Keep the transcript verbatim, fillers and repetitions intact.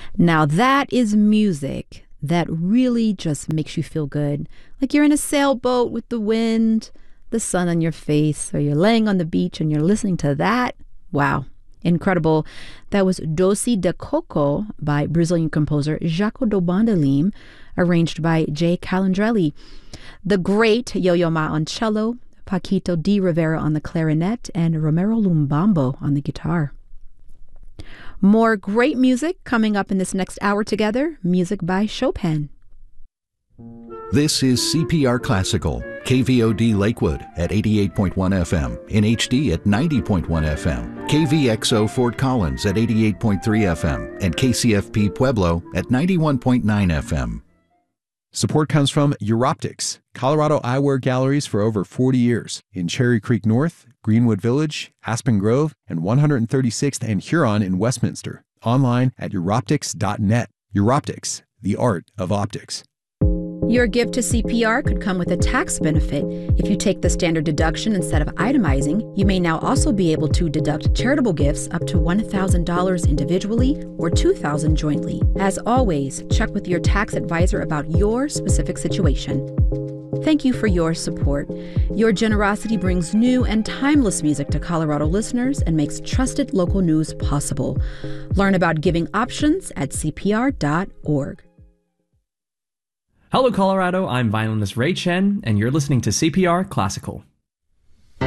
Now that is music that really just makes you feel good. Like you're in a sailboat with the wind, the sun on your face, or you're laying on the beach and you're listening to that. Wow, incredible. That was Doce de Coco by Brazilian composer Jaco do Bandolim, arranged by Jay Calandrelli. The great Yo-Yo Ma on cello, Paquito de Rivera on the clarinet, and Romero Lumbambo on the guitar. More great music coming up in this next hour together. Music by Chopin. This is C P R Classical, K V O D Lakewood at eighty-eight point one F M, in H D at ninety point one F M, K V X O Fort Collins at eighty-eight point three F M, and K C F P Pueblo at ninety-one point nine F M. Support comes from Europtics, Colorado eyewear galleries for over forty years in Cherry Creek North, Greenwood Village, Aspen Grove, and one hundred thirty-sixth and Huron in Westminster. Online at europtics dot net. Europtics, the art of optics. Your gift to C P R could come with a tax benefit. If you take the standard deduction instead of itemizing, you may now also be able to deduct charitable gifts up to one thousand dollars individually or two thousand dollars jointly. As always, check with your tax advisor about your specific situation. Thank you for your support. Your generosity brings new and timeless music to Colorado listeners and makes trusted local news possible. Learn about giving options at C P R dot org. Hello, Colorado. I'm violinist Ray Chen, and you're listening to C P R Classical.